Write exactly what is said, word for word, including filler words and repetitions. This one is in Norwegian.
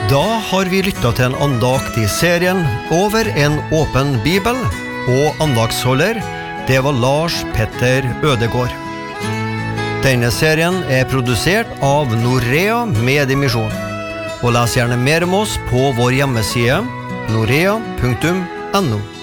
Da har vi lyttet til en andakt i serien Over en åpen bibel, og andaktsholder, det var Lars Petter Ødegård. Denne serien er produsert av Norea Mediemisjon, og les gjerne mer om oss på vår hjemmeside norea punktum no.